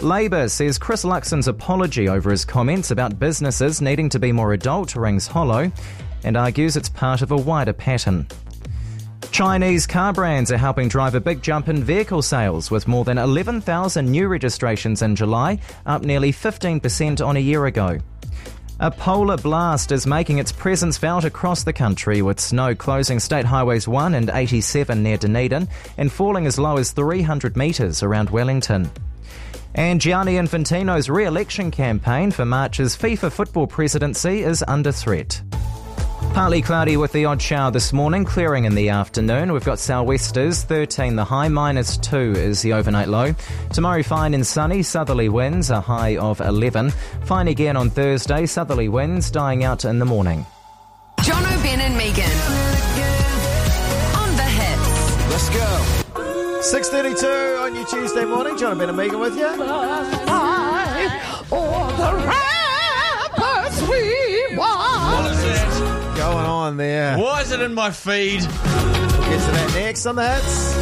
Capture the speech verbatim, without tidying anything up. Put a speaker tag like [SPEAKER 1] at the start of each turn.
[SPEAKER 1] Labour says Chris Luxon's apology over his comments about businesses needing to be more adult rings hollow and argues it's part of a wider pattern. Chinese car brands are helping drive a big jump in vehicle sales, with more than eleven thousand new registrations in July, up nearly fifteen percent on a year ago. A polar blast is making its presence felt across the country, with snow closing State Highways one and eighty-seven near Dunedin and falling as low as three hundred metres around Wellington. And Gianni Infantino's re-election campaign for March's FIFA football presidency is under threat. Partly cloudy with the odd shower this morning, clearing in the afternoon. We've got sou'westers, thirteen the high, minus two is the overnight low. Tomorrow fine and sunny, southerly winds, a high of eleven. Fine again on Thursday, southerly winds dying out in the morning.
[SPEAKER 2] John O'Ben and Megan on the hits.
[SPEAKER 3] Let's go. six thirty-two on your Tuesday morning. John O'Ben and Megan with you.
[SPEAKER 4] All the rappers we want.
[SPEAKER 5] What is it?
[SPEAKER 3] Going on there.
[SPEAKER 5] Why is it in my feed?
[SPEAKER 3] We'll get to that next on the hits.